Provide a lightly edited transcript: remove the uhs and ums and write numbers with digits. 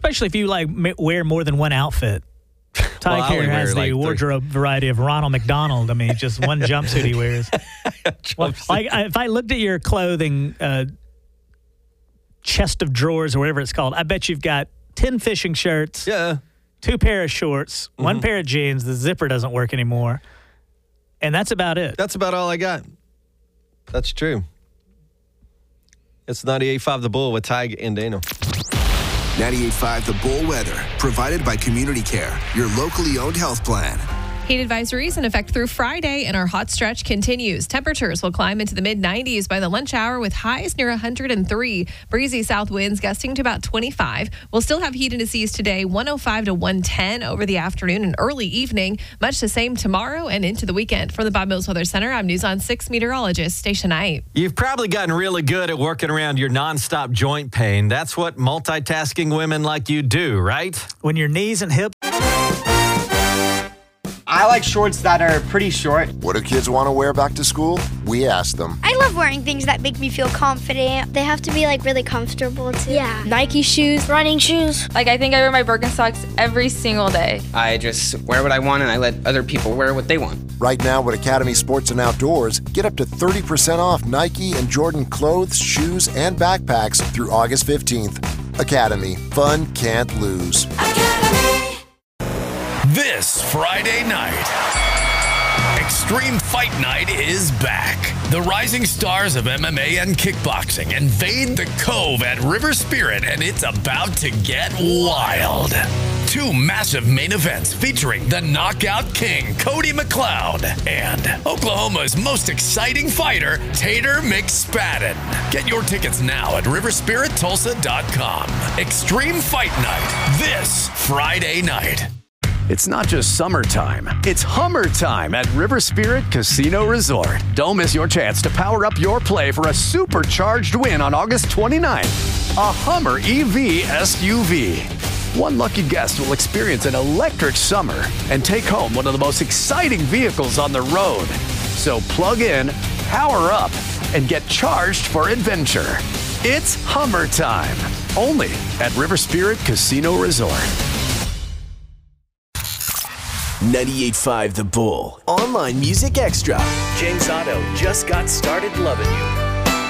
Especially if you wear more than one outfit. Ty Care has the wardrobe variety of Ronald McDonald. I mean, just one jumpsuit he wears. If I looked at your clothing chest of drawers or whatever it's called, I bet you've got 10 fishing shirts, 2 pair of shorts, 1 pair of jeans. The zipper doesn't work anymore. And that's about it. That's about all I got. That's true. It's 98.5 The Bull with Ty and Daniel. 98.5 The Bull weather, provided by Community Care, your locally owned health plan. Heat advisories in effect through Friday, and our hot stretch continues. Temperatures will climb into the mid-90s by the lunch hour with highs near 103. Breezy south winds gusting to about 25. We'll still have heat indices today, 105 to 110 over the afternoon and early evening. Much the same tomorrow and into the weekend. From the Bob Mills Weather Center, I'm News on 6 meteorologist Stacia Knight. You've probably gotten really good at working around your nonstop joint pain. That's what multitasking women like you do, right? When your knees and hips... I like shorts that are pretty short. What do kids want to wear back to school? We asked them. I love wearing things that make me feel confident. They have to be really comfortable too. Yeah. Nike shoes, running shoes. I think I wear my Birkenstocks every single day. I just wear what I want and I let other people wear what they want. Right now at Academy Sports and Outdoors, get up to 30% off Nike and Jordan clothes, shoes, and backpacks through August 15th. Academy. Fun can't lose. Academy. This Friday night, Extreme Fight Night is back. The rising stars of MMA and kickboxing invade the Cove at River Spirit, and it's about to get wild. 2 massive main events featuring the Knockout King, Cody McLeod, and Oklahoma's most exciting fighter, Tater McSpadden. Get your tickets now at riverspirittulsa.com. Extreme Fight Night, this Friday night. It's not just summertime, it's Hummer time at River Spirit Casino Resort. Don't miss your chance to power up your play for a supercharged win on August 29th. A Hummer EV SUV. One lucky guest will experience an electric summer and take home one of the most exciting vehicles on the road. So plug in, power up, and get charged for adventure. It's Hummer time, only at River Spirit Casino Resort. 98.5 The Bull. Online Music Extra. James Otto just got started loving you.